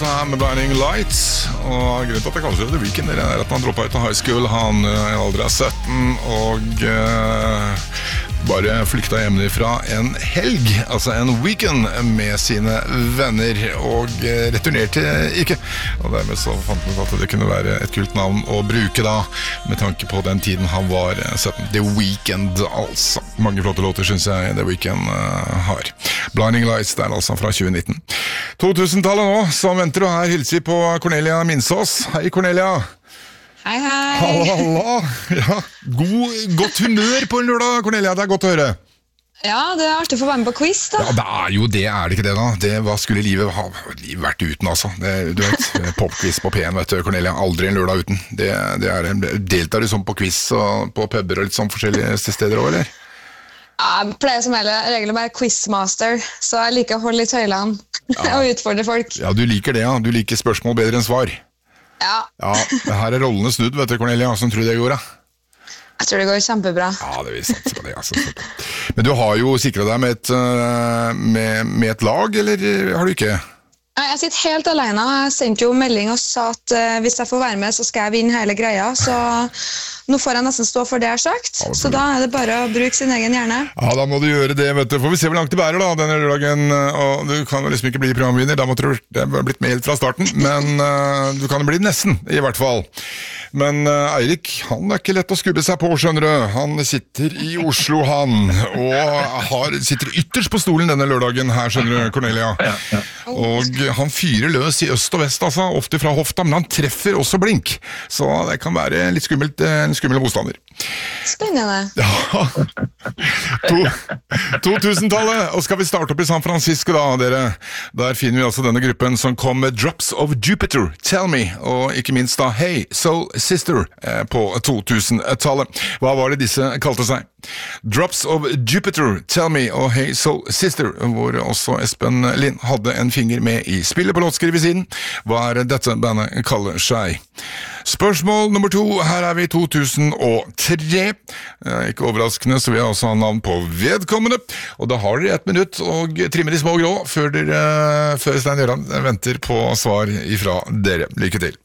altså her med Blinding Lights. Og grunnen til at jeg kaller det The Weeknd er at han droppet ut av high school. Han i alder av 17 og bare flykta hjemmefra en helg, altså en weekend med sine venner, og returnerte ikke. Og dermed så fant han at det kunne være et kult navn å bruke da, med tanke på den tiden han var 17. The Weeknd, altså. Mange flotte låter synes jeg The Weeknd har. Blinding Lights, det er altså fra 2019. 2000-tallet nå, så venter du her, hilser vi på Cornelia Minsås. Hei Cornelia! Hei, hei! Halla! Ja, godt humør på en lørdag, Cornelia, det er godt å høre. Ja, det er artig å få være med på quiz da. Ja, det er jo det, er det ikke det da? Hva skulle livet vært uten, altså? Du vet, popquiz på P1, vet du, Cornelia, aldri en lørdag uten. Det er det. Deltar du sånn på quiz og på puber og litt sånn forskjellige steder også, eller? Jeg pleier som regel å være quizmaster, så jeg liker å holde litt høylene og utfordre folk. Ja, du liker det, ja. Du liker spørsmål bedre enn svar. Ja. Ja, her er rollene snudd, vet du, Cornelia. Hvordan tror du det går, da? Jeg tror det går kjempebra. Ja, det vil satse på det, altså. Men du har jo sikret deg med et lag, eller har du ikke? Jeg sitter helt alene. Jeg sendte jo melding og sa at hvis jeg får være med, så skal jeg vinne hele greia. Så nå får jeg nesten stå for det jeg har sagt. Så da er det bare å bruke sin egen hjerne. Ja, da må du gjøre det, vet du. Får vi se hvor langt det bærer da, denne lørdagen. Og du kan jo liksom ikke bli programvinner, da måtte det ha blitt med helt fra starten. Men du kan bli nesten, i hvert fall. Men Eirik, han er ikke lett å skubbe seg på, skjønner du. Han sitter i Oslo, han. Og sitter ytterst på stolen denne lørdagen her, skjønner du, Cornelia. Og han fyrer løs i øst og vest, altså, ofte fra hofta, men han treffer også blink. Så det kan være litt skummelt, en skummel motstander. Spennende. Ja. 2000-tallet, og skal vi starte opp i San Francisco da, dere? Der finner vi altså denne gruppen som kom med Drops of Jupiter, Tell Me, og ikke minst da Hey Soul Sister på 2000-tallet. Hva var det disse kalte seg? Drops of Jupiter, Tell Me og Hey Soul Sister, hvor også Espen Lind hadde en finger med i spillet på låtskriversiden. Hva er dette bandet kaller seg? Spørsmål nummer 2, her er vi i 2003. Ikke overraskende, så vil jeg også ha navn på vedkommende. Og da har dere 1 minutt og trimmer de små grå før Stein Gøran venter på svar ifra dere. Lykke til.